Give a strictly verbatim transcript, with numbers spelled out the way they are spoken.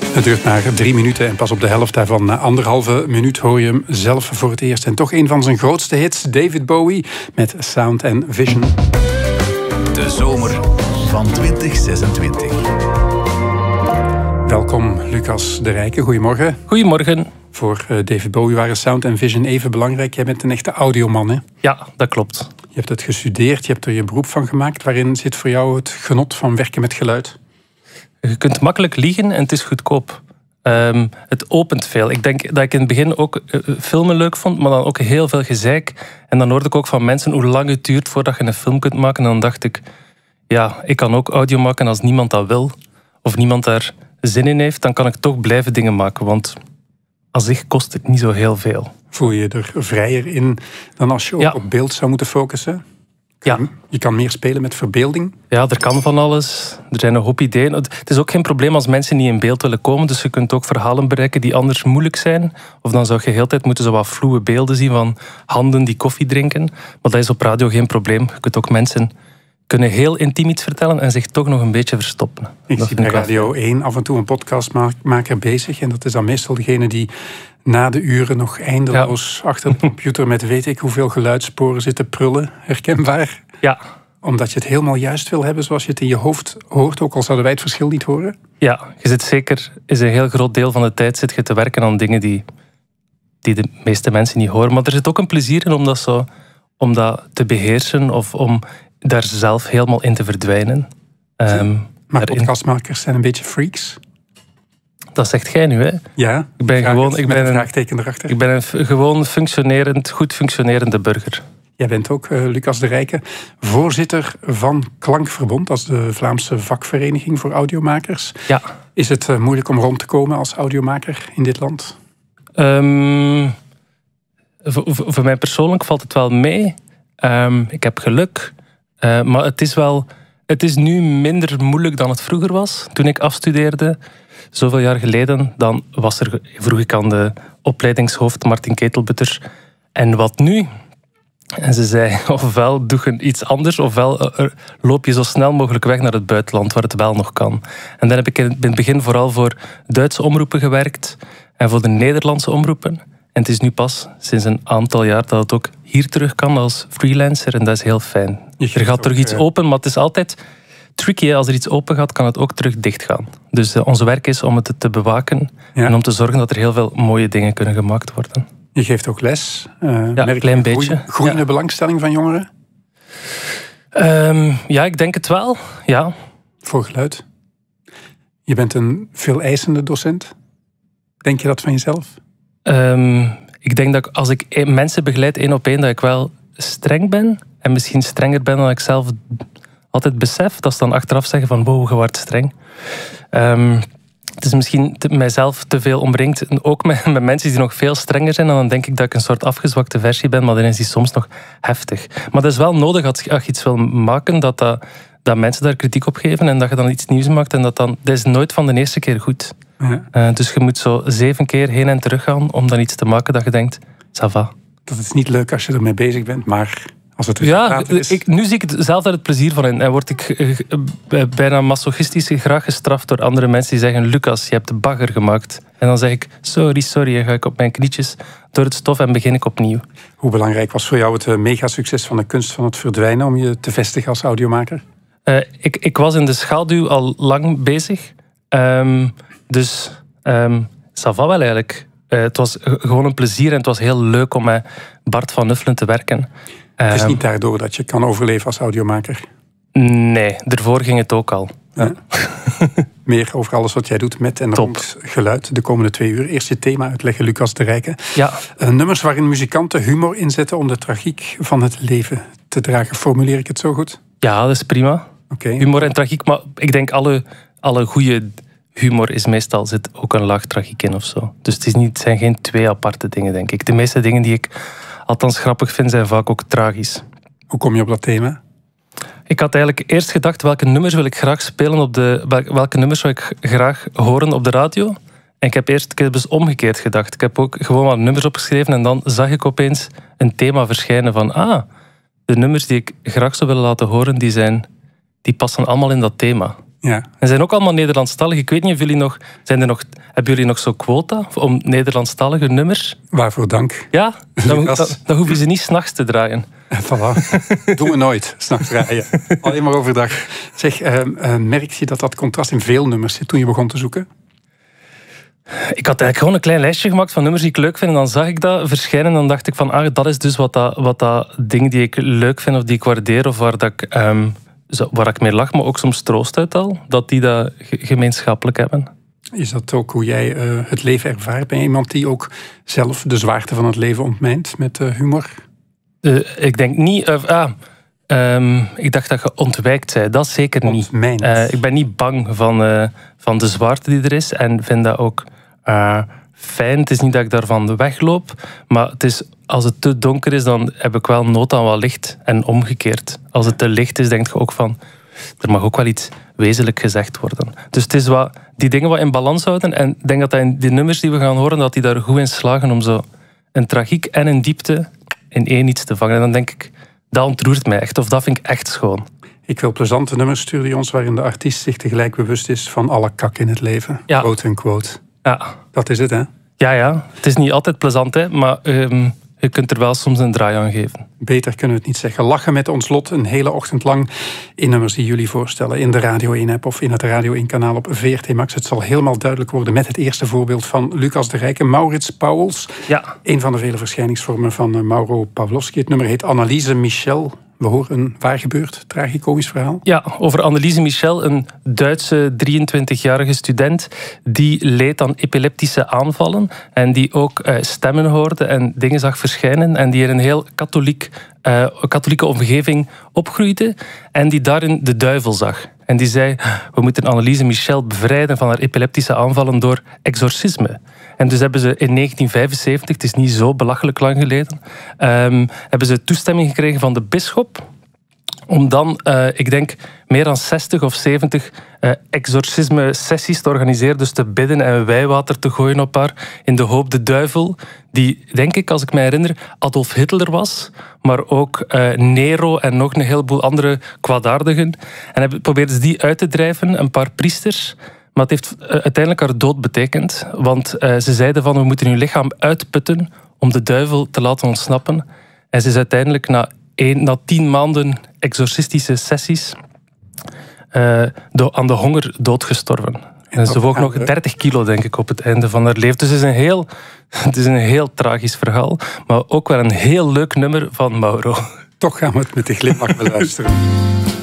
Het duurt maar drie minuten en pas op de helft daarvan, na anderhalve minuut, hoor je hem zelf voor het eerst. En toch een van zijn grootste hits, David Bowie, met Sound and Vision. De zomer van twintig zesentwintig. Welkom, Lucas de Rijke. Goedemorgen. Goedemorgen. Voor David Bowie waren Sound and Vision even belangrijk. Jij bent een echte audioman, hè? Ja, dat klopt. Je hebt het gestudeerd, je hebt er je beroep van gemaakt. Waarin zit voor jou het genot van werken met geluid? Je kunt makkelijk liegen en het is goedkoop. Um, het opent veel. Ik denk dat ik in het begin ook uh, filmen leuk vond, maar dan ook heel veel gezeik. En dan hoorde ik ook van mensen hoe lang het duurt voordat je een film kunt maken. En dan dacht ik, ja, ik kan ook audio maken als niemand dat wil. Of niemand daar zin in heeft, dan kan ik toch blijven dingen maken. Want aan zich kost het niet zo heel veel. Voel je je er vrijer in dan als je ook ja. op beeld zou moeten focussen? Ja. Je kan meer spelen met verbeelding? Ja, er kan van alles. Er zijn een hoop ideeën. Het is ook geen probleem als mensen niet in beeld willen komen. Dus je kunt ook verhalen bereiken die anders moeilijk zijn. Of dan zou je heel de tijd moeten zo wat vloe beelden zien van handen die koffie drinken. Maar dat is op radio geen probleem. Je kunt ook mensen kunnen heel intiem iets vertellen en zich toch nog een beetje verstoppen. Ik dat zie bij Radio één af en toe een podcastmaker bezig. En dat is dan meestal degene die na de uren nog eindeloos ja. achter de computer met weet ik hoeveel geluidssporen zitten prullen. Herkenbaar? Ja. Omdat je het helemaal juist wil hebben zoals je het in je hoofd hoort, ook al zouden wij het verschil niet horen? Ja, je zit zeker, is een heel groot deel van de tijd zit je te werken aan dingen die, die de meeste mensen niet horen. Maar er zit ook een plezier in om dat, zo, om dat te beheersen of om daar zelf helemaal in te verdwijnen. Um, maar podcastmakers zijn een beetje freaks? Dat zegt jij nu, hè? Ja, ik ben gewoon, ik ben een een vraagteken erachter. Ik ben een gewoon functionerend, goed functionerende burger. Jij bent ook, uh, Lucas de Rijke, voorzitter van Klankverbond. Dat is de Vlaamse vakvereniging voor audiomakers. Ja. Is het uh, moeilijk om rond te komen als audiomaker in dit land? Um, voor, voor mij persoonlijk valt het wel mee. Um, ik heb geluk. Uh, maar het is wel... Het is nu minder moeilijk dan het vroeger was. Toen ik afstudeerde, zoveel jaar geleden, dan was er, vroeg ik aan de opleidingshoofd Martin Ketelbutter. En wat nu? En ze zei, ofwel doe je iets anders, ofwel loop je zo snel mogelijk weg naar het buitenland, waar het wel nog kan. En dan heb ik in het begin vooral voor Duitse omroepen gewerkt en voor de Nederlandse omroepen. En het is nu pas sinds een aantal jaar dat het ook hier terug kan als freelancer. En dat is heel fijn. Er gaat terug iets open, maar het is altijd tricky. Hè? Als er iets open gaat, kan het ook terug dicht gaan. Dus uh, ons werk is om het te bewaken. Ja. En om te zorgen dat er heel veel mooie dingen kunnen gemaakt worden. Je geeft ook les. Uh, ja, een klein beetje. Groeiende ja. belangstelling van jongeren? Um, ja, ik denk het wel. Ja. Voor geluid? Je bent een veel eisende docent. Denk je dat van jezelf? Um, ik denk dat ik, als ik mensen begeleid één op één, dat ik wel streng ben. En misschien strenger ben dan ik zelf altijd besef. Dat ze dan achteraf zeggen van, wow, je wordt streng. Um, het is misschien te, mijzelf te veel omringd. Ook met, met mensen die nog veel strenger zijn. En dan denk ik dat ik een soort afgezwakte versie ben. Maar dan is die soms nog heftig. Maar dat is wel nodig als je iets wil maken, dat, dat, dat mensen daar kritiek op geven. En dat je dan iets nieuws maakt. En dat dan, dat is nooit van de eerste keer goed. Ja. Uh, dus je moet zo zeven keer heen en terug gaan om dan iets te maken dat je denkt, ça va. Dat is niet leuk als je ermee bezig bent, maar als het ja, is... ik, nu zie ik het zelf daar het plezier van in. En word ik uh, bijna masochistisch graag gestraft door andere mensen die zeggen, Lucas, je hebt de bagger gemaakt. En dan zeg ik, sorry, sorry, en ga ik op mijn knietjes door het stof en begin ik opnieuw. Hoe belangrijk was voor jou het uh, megasucces van de kunst van het verdwijnen om je te vestigen als audiomaker? Uh, ik, ik was in de schaduw al lang bezig. Um, Dus, um, ça va wel eigenlijk. Uh, het was gewoon een plezier en het was heel leuk om met Bart van Nuffelen te werken. Um, het is niet daardoor dat je kan overleven als audiomaker? Nee, daarvoor ging het ook al. Ja. Ja. Meer over alles wat jij doet met en rond geluid de komende twee uur. Eerst je thema uitleggen, Lucas de Rijke. Ja. Uh, nummers waarin muzikanten humor inzetten om de tragiek van het leven te dragen. Formuleer ik het zo goed? Ja, dat is prima. Okay. Humor en tragiek, maar ik denk alle, alle goede... Humor is meestal, zit ook een laag tragiek in of zo. Dus het, is niet, het zijn geen twee aparte dingen, denk ik. De meeste dingen die ik althans grappig vind, zijn vaak ook tragisch. Hoe kom je op dat thema? Ik had eigenlijk eerst gedacht, welke nummers wil ik graag spelen op de... Welke nummers zou ik graag horen op de radio? En ik heb eerst ik heb dus omgekeerd gedacht. Ik heb ook gewoon wat nummers opgeschreven en dan zag ik opeens een thema verschijnen van... Ah, de nummers die ik graag zou willen laten horen, die, zijn, die passen allemaal in dat thema. Ja. En zijn ook allemaal Nederlandstalig. Ik weet niet of jullie nog... Zijn er nog hebben jullie nog zo'n quota om Nederlandstalige nummers? Waarvoor dank. Ja, dan, dan, dan hoef je ze niet 's nachts te draaien. Voilà. Doen we nooit, 's nachts draaien. Alleen maar overdag. Zeg, uh, uh, merkte je dat dat contrast in veel nummers zit toen je begon te zoeken? Ik had eigenlijk gewoon een klein lijstje gemaakt van nummers die ik leuk vind. En dan zag ik dat verschijnen en dan dacht ik van... Ah, dat is dus wat dat, wat dat dingen die ik leuk vind of die ik waardeer of waar, dat ik, um, waar ik mee lach, maar ook soms troost uit al. Dat die dat gemeenschappelijk hebben. Is dat ook hoe jij uh, het leven ervaart? Ben je iemand die ook zelf de zwaarte van het leven ontmijnt met uh, humor? Uh, ik denk niet... Uh, ah, um, ik dacht dat je ontwijkt zei. Dat zeker niet. Uh, ik ben niet bang van, uh, van de zwaarte die er is. En vind dat ook uh, fijn. Het is niet dat ik daarvan wegloop. Maar het is, als het te donker is, dan heb ik wel nood aan wat licht. En omgekeerd. Als het te licht is, denk je ook van... Er mag ook wel iets wezenlijk gezegd worden. Dus het is wat, die dingen wat in balans houden. En ik denk dat, dat in die nummers die we gaan horen, dat die daar goed in slagen om zo een tragiek en een diepte in één iets te vangen. En dan denk ik, dat ontroert mij echt. Of dat vind ik echt schoon. Ik wil plezante nummers, stuurde je ons, waarin de artiest zich tegelijk bewust is van alle kak in het leven. Ja. Quote en quote. Ja. Dat is het, hè? Ja, ja. Het is niet altijd plezant, hè. Maar um, je kunt er wel soms een draai aan geven. Beter kunnen we het niet zeggen. Lachen met ons lot een hele ochtend lang in nummers die jullie voorstellen. In de Radio één-app of in het Radio één-kanaal op V R T Max. Het zal helemaal duidelijk worden met het eerste voorbeeld van Lucas de Rijke. Maurits Pauwels. Ja. Een van de vele verschijningsvormen van Mauro Pavlovsky. Het nummer heet Anneliese Michel. We horen een waar gebeurd, tragicomisch verhaal. Ja, over Anneliese Michel, een Duitse drieëntwintigjarige student die leed aan epileptische aanvallen en die ook uh, stemmen hoorde en dingen zag verschijnen en die in een heel katholiek, uh, katholieke omgeving opgroeide en die daarin de duivel zag. En die zei, we moeten Anneliese Michel bevrijden van haar epileptische aanvallen door exorcisme. En dus hebben ze in negentien vijfenzeventig, het is niet zo belachelijk lang geleden, um, hebben ze toestemming gekregen van de bisschop om dan, uh, ik denk, meer dan zestig of zeventig uh, exorcisme-sessies te organiseren. Dus te bidden en wijwater te gooien op haar. In de hoop de duivel, die, denk ik, als ik me herinner, Adolf Hitler was. Maar ook uh, Nero en nog een heleboel andere kwaadaardigen. En probeerden ze die uit te drijven, een paar priesters. Maar het heeft uh, uiteindelijk haar dood betekend. Want uh, ze zeiden van, we moeten uw lichaam uitputten om de duivel te laten ontsnappen. En ze is uiteindelijk na, een, na tien maanden exorcistische sessies uh, do, aan de honger doodgestorven. En ze woog nog dertig kilo, denk ik, op het einde van haar leven. Dus het is een heel, het is een heel tragisch verhaal. Maar ook wel een heel leuk nummer van Mauro. Toch gaan we het met de glimlach beluisteren.